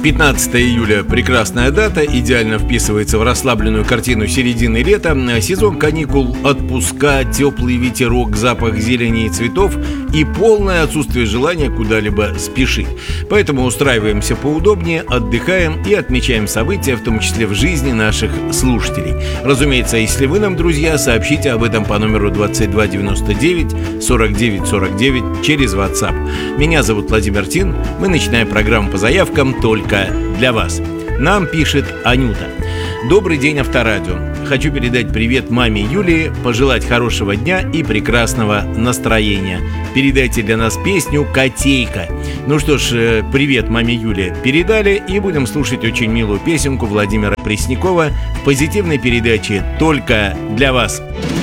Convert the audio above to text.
15 июля – прекрасная дата, идеально вписывается в расслабленную картину середины лета. Сезон каникул, отпуска, теплый ветерок, запах зелени и цветов и полное отсутствие желания куда-либо спешить. Поэтому устраиваемся поудобнее, отдыхаем и отмечаем события, в том числе в жизни наших слушателей. Разумеется, если вы нам друзья, сообщите об этом по номеру 2299 49 49 через WhatsApp. Меня зовут Владимир Тин. Мы начинаем программу по заявкам только для вас. Нам пишет Анюта. Добрый день, Авторадио. Хочу передать привет маме Юлии, пожелать хорошего дня и прекрасного настроения. Передайте для нас песню «Котейка». Ну что ж, привет маме Юлии передали, и будем слушать очень милую песенку Владимира Преснякова в позитивной передаче «Только для вас».